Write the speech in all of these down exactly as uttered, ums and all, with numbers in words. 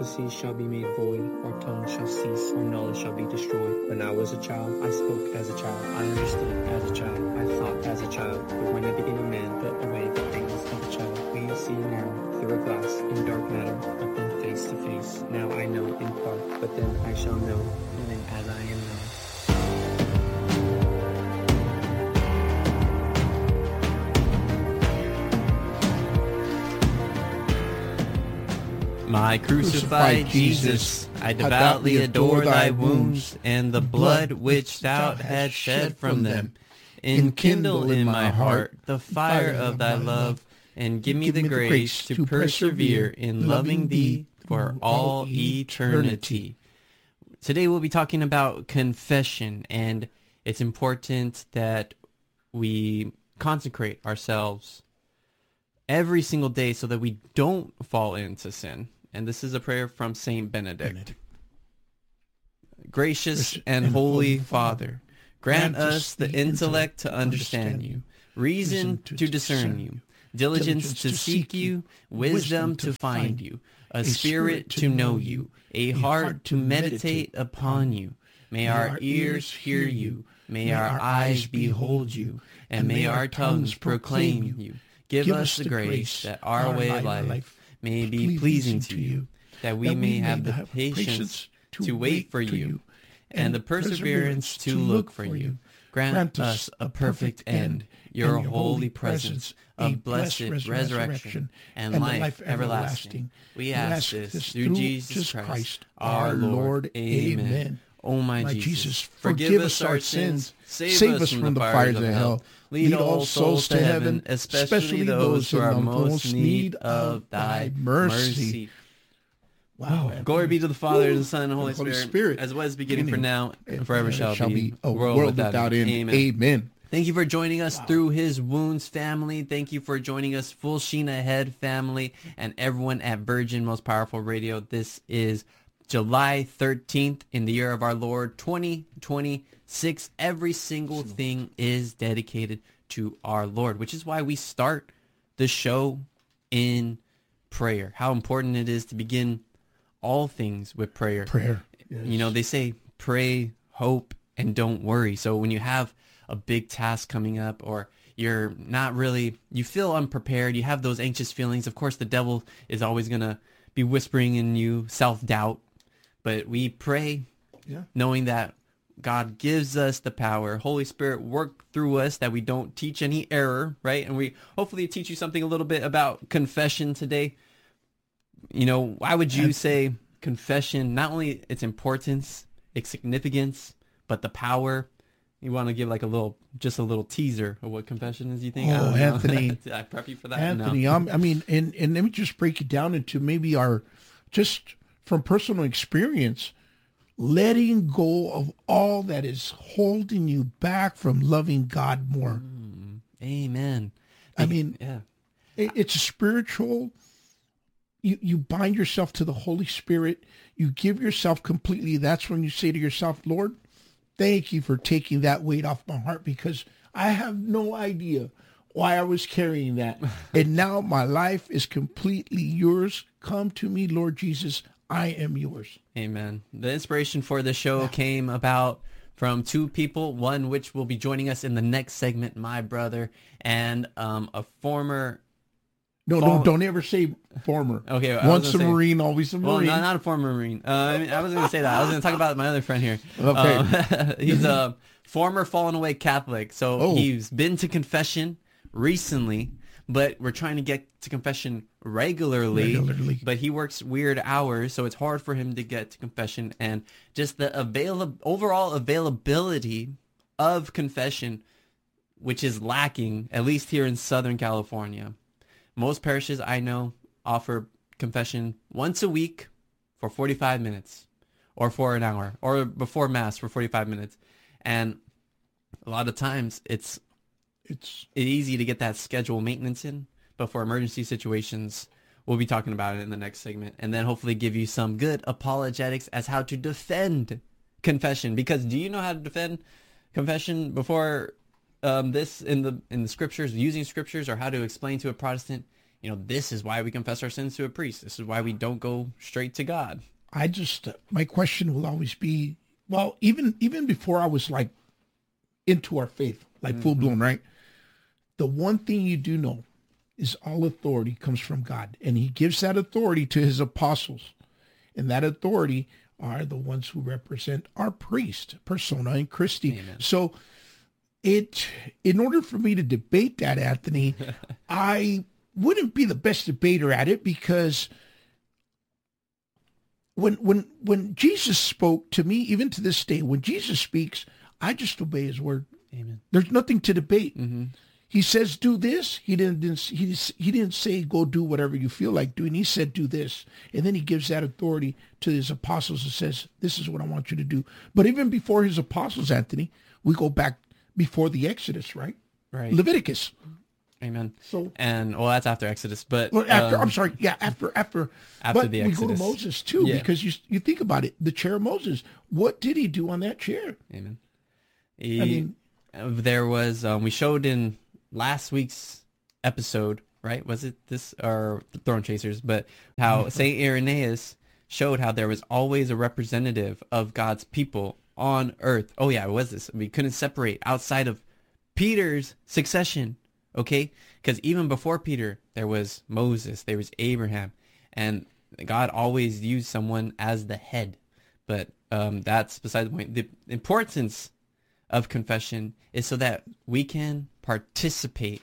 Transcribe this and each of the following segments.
prophecies shall be made void, or tongues shall cease, or knowledge shall be destroyed. When I was a child, I spoke as a child, I understood as a child, I thought as a child. But when I became a man, put away the things of a child. We see now through a glass, in dark matter, but then face to face. Now I know in part, but then I shall know, even as I am known. My crucified Jesus, I devoutly adore thy wounds, and the blood which thou hast shed from them. Enkindle in my heart the fire of thy love, and give me the grace to persevere in loving thee for all eternity. Today we'll be talking about confession, and it's important that we consecrate ourselves every single day so that we don't fall into sin. And this is a prayer from Saint Benedict. Benedict. Gracious and, and holy Father, grant us the intellect to understand you, reason to discern you, diligence to seek you, wisdom to find you, a spirit to know you, a heart to meditate upon you. May our ears hear you, may our eyes behold you, and may our tongues proclaim you. Give us the grace that our way of life may be pleasing to you, that we may have the patience to wait for you, and the perseverance to look for you. Grant us a perfect end, your holy presence, a blessed resurrection, and life everlasting. We ask this through Jesus Christ, our Lord. Amen. O my Jesus, forgive us our sins, save us from the fires of hell. Lead all souls to heaven, especially those who are most need of thy mercy. Wow. Glory be to the Father, and the Son, and the Holy, Holy Spirit, Spirit, as was beginning, beginning for now, and forever shall, shall be, a world, world without, without end. Amen. Amen. Thank you for joining us wow. through His Wounds family. Thank you for joining us, Full Sheen Ahead family, and everyone at Virgin Most Powerful Radio. This is July thirteenth in the year of our Lord, twenty twenty-six. Every single thing is dedicated to our Lord, which is why we start the show in prayer. How important it is to begin all things with prayer. Prayer. Yes. You know, they say pray, hope, and don't worry. So when you have a big task coming up, or you're not really, you feel unprepared, you have those anxious feelings, of course the devil is always going to be whispering in you self-doubt. But we pray yeah. knowing that God gives us the power. Holy Spirit, work through us that we don't teach any error, right? And we hopefully teach you something a little bit about confession today. You know, why would you say confession, not only its importance, its significance, but the power? You want to give like a little, just a little teaser of what confession is, you think? Oh, I Anthony. Did I prep you for that? Anthony, no. um, I mean, and, and let me just break it down into maybe our, just from personal experience, letting go of all that is holding you back from loving God more. Mm, amen. I mean, yeah. it, it's a spiritual, you, you bind yourself to the Holy Spirit. You give yourself completely. That's when you say to yourself, Lord, thank you for taking that weight off my heart, because I have no idea why I was carrying that. And now my life is completely yours. Come to me, Lord Jesus. I am yours. Amen. The inspiration for the show yeah. came about from two people, one which will be joining us in the next segment, my brother, and um, a former... No, fall- no, don't ever say former. Okay. Once a say, Marine, always a Marine. Well, not, not a former Marine. Uh, I, mean, I wasn't going to say that. I was going to talk about my other friend here. Okay. Um, he's a former fallen away Catholic. So oh. he's been to confession recently, but we're trying to get to confession regularly, regularly. But he works weird hours, so it's hard for him to get to confession. And just the avail- overall availability of confession, which is lacking, at least here in Southern California. Most parishes I know offer confession once a week for forty-five minutes, or for an hour, or before Mass for forty-five minutes. And a lot of times it's it's easy to get that schedule maintenance in, but for emergency situations, we'll be talking about it in the next segment, and then hopefully give you some good apologetics as how to defend confession. Because do you know how to defend confession before um, this in the in the scriptures, using scriptures, or how to explain to a Protestant, you know, this is why we confess our sins to a priest. This is why we don't go straight to God. I just, my question will always be, well, even even before I was like into our faith, like mm-hmm. full blown, right? The one thing you do know is all authority comes from God, and he gives that authority to his apostles, and that authority are the ones who represent our priest, persona in Christi. Amen. So it, in order for me to debate that, Anthony, I wouldn't be the best debater at it, because when when when Jesus spoke to me, even to this day, when Jesus speaks, I just obey his word. Amen. There's nothing to debate. Mm-hmm. He says, do this. He didn't, didn't he, he didn't say, go do whatever you feel like doing. He said, do this. And then he gives that authority to his apostles and says, this is what I want you to do. But even before his apostles, Anthony, we go back before the Exodus, right? Right. Leviticus. Amen. So, and well, that's after Exodus, but well, after um, I'm sorry, yeah, after after after but the we Exodus. go to Moses too, Yeah. because you you think about it, the chair of Moses. What did he do on that chair? Amen. He, I mean, there was um, we showed in last week's episode, right? Was it this or Throne Chasers? But how Saint Irenaeus showed how there was always a representative of God's people on earth. Oh yeah, it was this. We couldn't separate outside of Peter's succession. Okay, because even before Peter, there was Moses, there was Abraham, and God always used someone as the head. But um, that's beside the point. The importance of confession is so that we can participate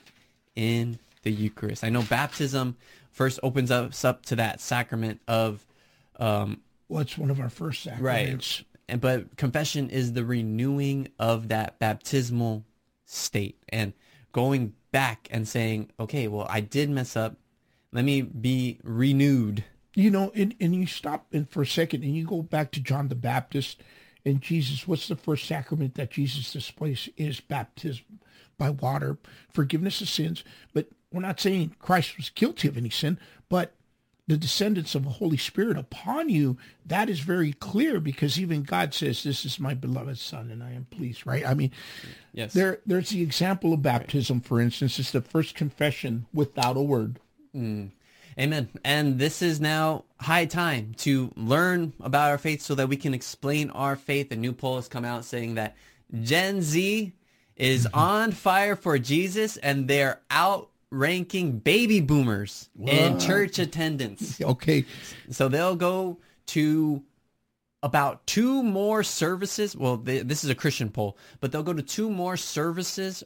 in the Eucharist. I know baptism first opens us up to that sacrament of... Um, What's one of our first sacraments? Right, and, but confession is the renewing of that baptismal state. And going back and saying, okay, well, I did mess up. Let me be renewed. You know, and, and you stop in for a second and you go back to John the Baptist and Jesus. What's the first sacrament that Jesus displays is baptism by water, forgiveness of sins. But we're not saying Christ was guilty of any sin, but the descendants of the Holy Spirit upon you, that is very clear, because even God says, this is my beloved son and I am pleased, right? I mean, yes. there, there's the example of baptism, for instance. It's the first confession without a word. Mm. Amen. And this is now high time to learn about our faith so that we can explain our faith. A new poll has come out saying that Gen Z is on fire for Jesus, and they're out ranking baby boomers what? in church attendance. Okay. So they'll go to about two more services. Well, they, this is a Christian poll, but they'll go to two more services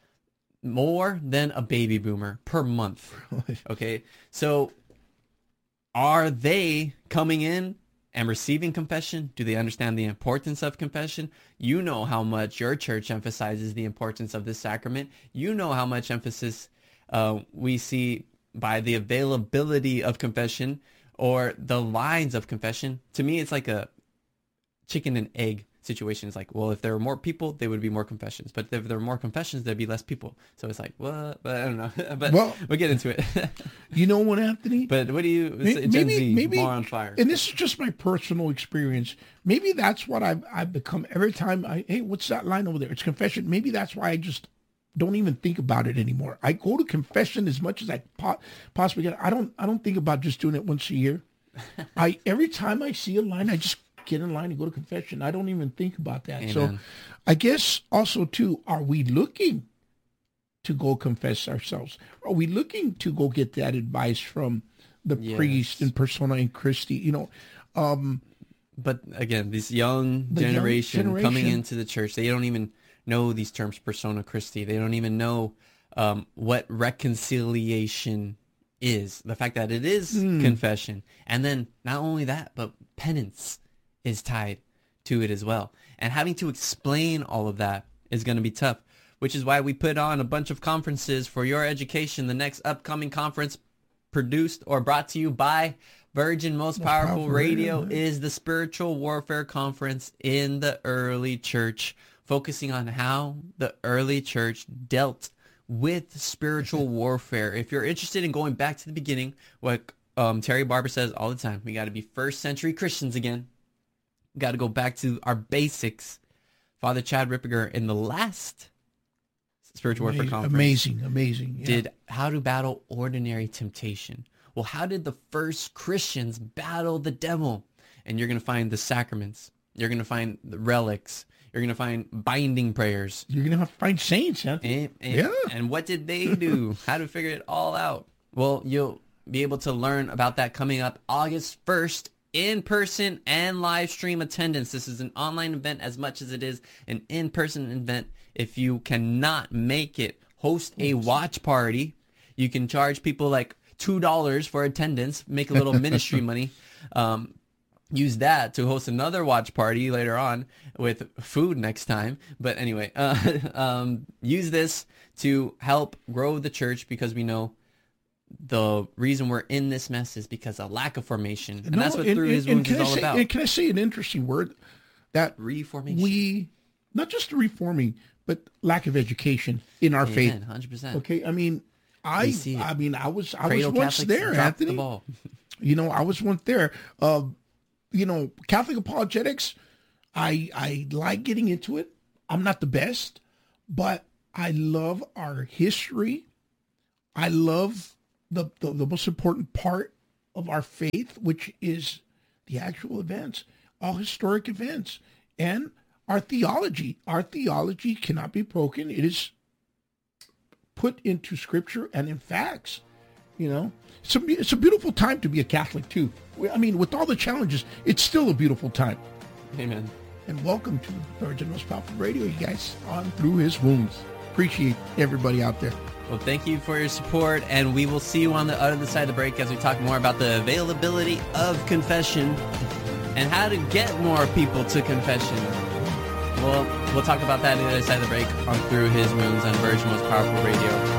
more than a baby boomer per month. Okay. So are they coming in and receiving confession? Do they understand the importance of confession? You know how much your church emphasizes the importance of this sacrament. You know how much emphasis Uh, we see by the availability of confession or the lines of confession. To me, it's like a chicken and egg situation. It's like, well, if there were more people, there would be more confessions. But if there were more confessions, there'd be less people. So it's like, what? But I don't know. But well, we'll get into it. You know what, Anthony? But what do you, maybe, Gen Z, maybe, more on fire. And this is just my personal experience. Maybe that's what I've, I've become every time I, hey, what's that line over there? It's confession. Maybe that's why I just don't even think about it anymore. I go to confession as much as I po- possibly can. I don't. I don't think about just doing it once a year. I every time I see a line, I just get in line and go to confession. I don't even think about that. Amen. So, I guess also too, are we looking to go confess ourselves? Are we looking to go get that advice from the yes. priest in persona in Christi? You know. Um, but again, this young generation, young generation coming into the church, they don't even know these terms, persona Christi. They don't even know um, what reconciliation is. The fact that it is mm. confession. And then not only that, but penance is tied to it as well. And having to explain all of that is going to be tough, which is why we put on a bunch of conferences for your education. The next upcoming conference produced or brought to you by Virgin Most, Most Powerful, Powerful Radio, Radio is the Spiritual Warfare Conference in the early church, focusing on how the early church dealt with spiritual warfare. If you're interested in going back to the beginning, what um, Terry Barber says all the time, we got to be first century Christians again. We got to go back to our basics. Father Chad Ripperger, in the last Spiritual Warfare Amazing, Conference. amazing, amazing. Yeah. Did how to battle ordinary temptation. Well, how did the first Christians battle the devil? And you're going to find the sacraments. You're going to find the relics. You're going to find binding prayers. You're gonna have to find saints, Anthony. And, and, Yeah. and what did they do? How to figure it all out? Well, you'll be able to learn about that coming up August first, in-person and live stream attendance. This is an online event as much as it is an in-person event. If you cannot make it, host a watch party. You can charge people like two dollars for attendance, make a little ministry money. Um, use that to host another watch party later on with food next time. But anyway, uh, um, use this to help grow the church, because we know the reason we're in this mess is because of lack of formation. And No, that's what and- Through and- His and Wounds can is I all say- about. and can I say an interesting word? That Reformation. we, not just the reforming, but lack of education in our faith. Amen, one hundred percent. Okay, I mean, I, see it. I mean, I was, I Cradle was once Catholics there, dropped the Anthony. ball. You know, I was once there. Uh, you know, Catholic apologetics, I I like getting into it. I'm not the best, but I love our history. I love the, the, the most important part of our faith, which is the actual events, all historic events, and our theology. Our theology cannot be broken. It is put into scripture and in facts. You know, it's a, it's a beautiful time to be a Catholic too. I mean, with all the challenges, it's still a beautiful time. Amen. And welcome to Virgin Most Powerful Radio, you guys, on Through His Wounds. Appreciate everybody out there. Well, thank you for your support, and we will see you on the other side of the break as we talk more about the availability of confession and how to get more people to confession. Well, we'll talk about that on the other side of the break on Through His Wounds on Virgin Most Powerful Radio.